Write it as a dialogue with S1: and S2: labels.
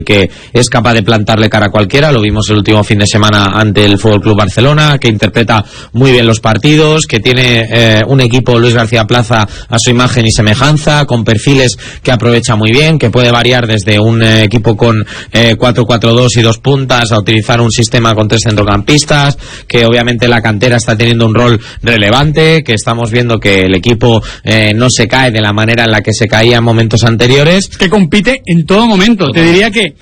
S1: que es capaz de plantarle cara a cualquiera. Lo vimos el último fin de semana ante el Fútbol Club Barcelona, que interpreta muy bien los partidos, que tiene un equipo, Luis García Plaza, a su imagen y semejanza, con perfiles que aprovecha muy bien, que puede variar desde un equipo con 4-4-2 y 2 puntas a utilizar un sistema con 3 centrocampistas, que obviamente la cantera está teniendo un rol relevante, que estamos viendo que el equipo no se cae de la manera en la que se caía en momentos anteriores.
S2: Que compite en todo momento. Te diría que